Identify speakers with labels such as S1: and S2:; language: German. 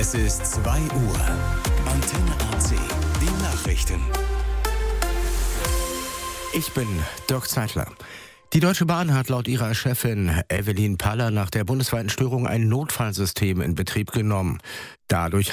S1: Es ist 2 Uhr. Antenne AC. Die Nachrichten.
S2: Ich bin Dirk Zeitler. Die Deutsche Bahn hat laut ihrer Chefin Evelyn Paller nach der bundesweiten Störung ein Notfallsystem in Betrieb genommen. Dadurch